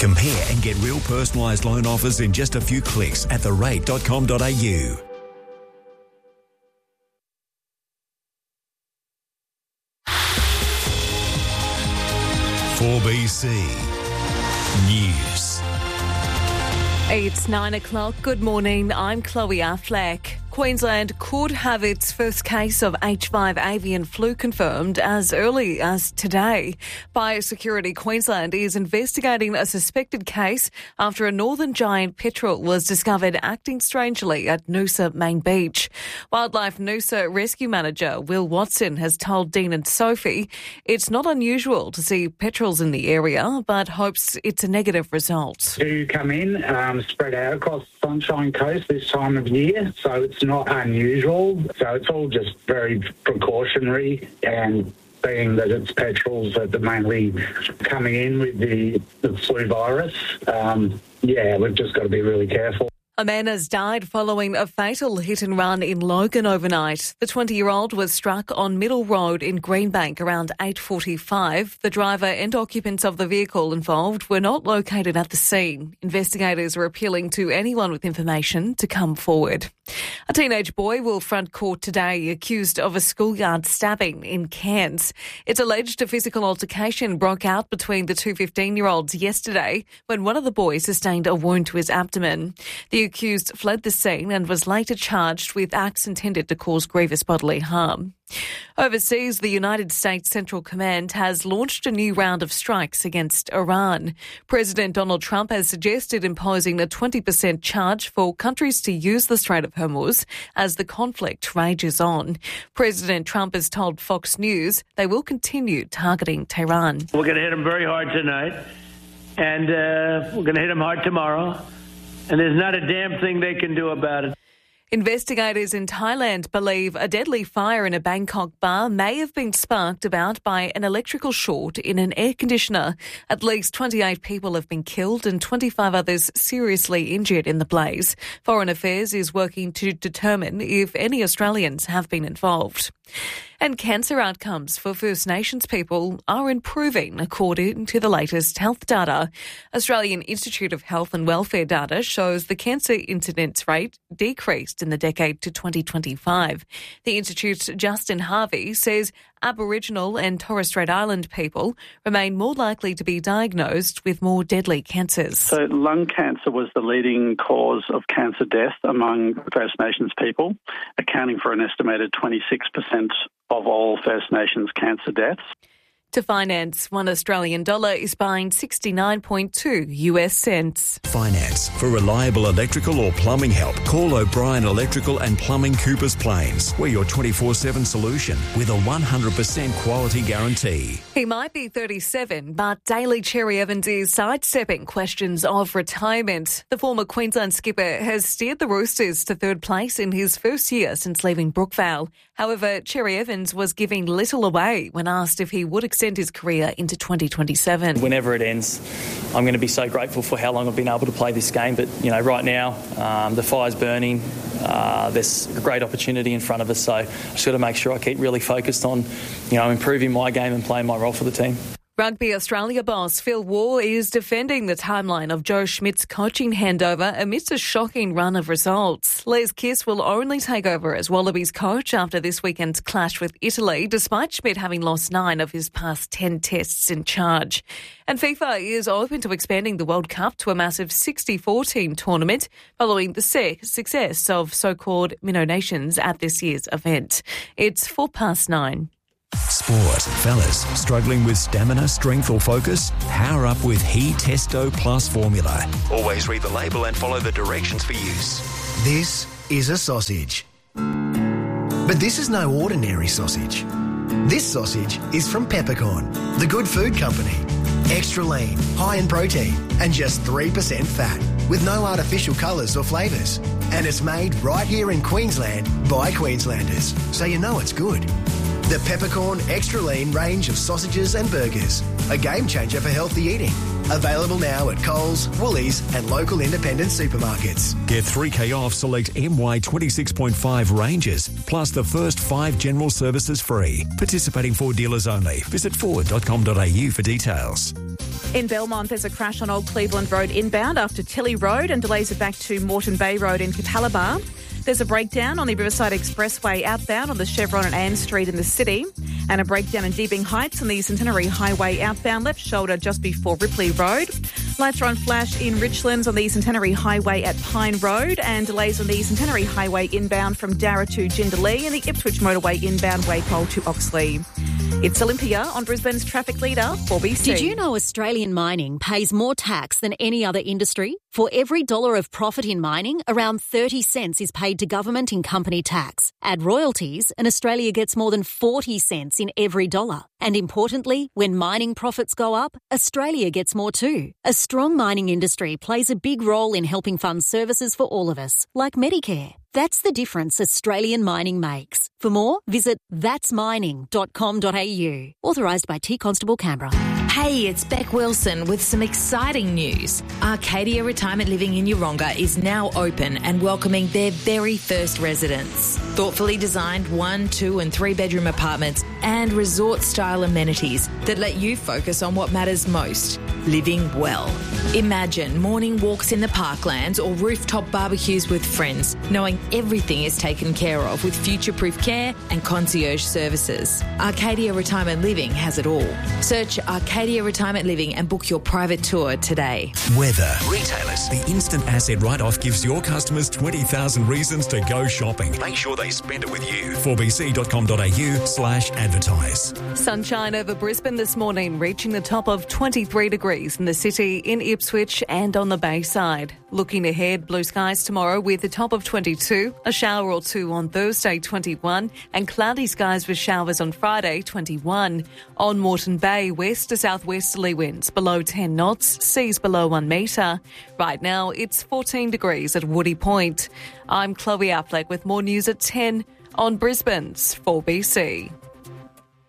Compare and get real personalised loan offers in just a few clicks at therate.com.au. 4BC News. It's 9 o'clock. Good morning. I'm Chloe Affleck. Queensland could have its first case of H5 avian flu confirmed as early as today. Biosecurity Queensland is investigating a suspected case after a northern giant petrel was discovered acting strangely at Noosa Main Beach. Wildlife Noosa Rescue Manager Will Watson has told Dean and Sophie it's not unusual to see petrels in the area, but hopes it's a negative result. Do come in, spread out across the Sunshine Coast this time of year, so it's not unusual. So it's all just very precautionary, and being that it's petrels that are mainly coming in with the flu virus, we've just got to be really careful. A man has died following a fatal hit and run in Logan overnight. The 20-year-old was struck on Middle Road in Greenbank around 8:45. The driver and occupants of the vehicle involved were not located at the scene. Investigators are appealing to anyone with information to come forward. A teenage boy will front court today accused of a schoolyard stabbing in Cairns. It's alleged a physical altercation broke out between the two 15-year-olds yesterday when one of the boys sustained a wound to his abdomen. The accused fled the scene and was later charged with acts intended to cause grievous bodily harm. Overseas, the United States Central Command has launched a new round of strikes against Iran. President Donald Trump has suggested imposing a 20% charge for countries to use the Strait of Hormuz as the conflict rages on. President Trump has told Fox News they will continue targeting Tehran. We're going to hit them very hard tonight, and we're going to hit them hard tomorrow, and there's not a damn thing they can do about it. Investigators in Thailand believe a deadly fire in a Bangkok bar may have been sparked about by an electrical short in an air conditioner. At least 28 people have been killed and 25 others seriously injured in the blaze. Foreign Affairs is working to determine if any Australians have been involved. And cancer outcomes for First Nations people are improving, according to the latest health data. Australian Institute of Health and Welfare data shows the cancer incidence rate decreased in the decade to 2025. The Institute's Justin Harvey says Aboriginal and Torres Strait Island people remain more likely to be diagnosed with more deadly cancers. So lung cancer was the leading cause of cancer death among First Nations people, accounting for an estimated 26% of all First Nations cancer deaths. To finance, $1 Australian is buying 69.2 US cents. Finance. For reliable electrical or plumbing help, call O'Brien Electrical and Plumbing, Coopers Plains. We're your 24/7 solution with a 100% quality guarantee. He might be 37, but Daly Cherry Evans is sidestepping questions of retirement. The former Queensland skipper has steered the Roosters to third place in his first year since leaving Brookvale. However, Cherry Evans was giving little away when asked if he would extend his career into 2027. Whenever it ends, I'm going to be so grateful for how long I've been able to play this game. But, right now, the fire's burning. There's a great opportunity in front of us. So I've just got to make sure I keep really focused on, improving my game and playing my role for the team. Rugby Australia boss Phil Waugh is defending the timeline of Joe Schmidt's coaching handover amidst a shocking run of results. Les Kiss will only take over as Wallabies coach after this weekend's clash with Italy, despite Schmidt having lost 9 of his past 10 tests in charge. And FIFA is open to expanding the World Cup to a massive 64-team tournament following the success of so-called Minnow Nations at this year's event. It's 9:04. Sport. Fellas, struggling with stamina, strength or focus? Power up with He Testo Plus formula. Always read the label and follow the directions for use. This is a sausage. But this is no ordinary sausage. This sausage is from Peppercorn, the good food company. Extra lean, high in protein and just 3% fat, with no artificial colours or flavours. And it's made right here in Queensland by Queenslanders, so you know it's good. The Peppercorn Extra Lean range of sausages and burgers. A game changer for healthy eating. Available now at Coles, Woolies and local independent supermarkets. Get 3K off select MY 26.5 ranges, plus the first 5 general services free. Participating Ford dealers only. Visit Ford.com.au for details. In Belmont, there's a crash on Old Cleveland Road inbound after Tilly Road and delays it back to Moreton Bay Road in Catalabar. There's a breakdown on the Riverside Expressway outbound on the Chevron and Ann Street in the city, and a breakdown in Deebing Heights on the Centenary Highway outbound left shoulder just before Ripley Road. Lights are on flash in Richlands on the Centenary Highway at Pine Road, and delays on the Centenary Highway inbound from Darra to Jindalee and the Ipswich Motorway inbound Waypole to Oxley. It's Olympia on Brisbane's traffic leader, 4BC. Did you know Australian mining pays more tax than any other industry? For every dollar of profit in mining, around 30 cents is paid to government in company tax. Add royalties and Australia gets more than 40 cents in every dollar. And importantly, when mining profits go up, Australia gets more too. A strong mining industry plays a big role in helping fund services for all of us, like Medicare. That's the difference Australian mining makes. For more, visit thatsmining.com.au. Authorised by T Constable Canberra. Hey, it's Beck Wilson with some exciting news. Arcadia Retirement Living in Yeronga is now open and welcoming their very first residents. Thoughtfully designed 1, 2 and 3 bedroom apartments and resort-style amenities that let you focus on what matters most, living well. Imagine morning walks in the parklands or rooftop barbecues with friends, knowing everything is taken care of with future-proof care and concierge services. Arcadia Retirement Living has it all. Search Arcadia Retirement Living and book your private tour today. Weather. Retailers. The instant asset write-off gives your customers 20,000 reasons to go shopping. Make sure they spend it with you. 4bc.com.au/advertise. Sunshine over Brisbane this morning, reaching the top of 23 degrees in the city, in Ipswich and on the Bayside. Looking ahead, blue skies tomorrow with a top of 22, a shower or two on Thursday, 21, and cloudy skies with showers on Friday, 21. On Moreton Bay, west to southwesterly winds below 10 knots, seas below 1 metre. Right now, it's 14 degrees at Woody Point. I'm Chloe Affleck with more news at 10 on Brisbane's 4BC.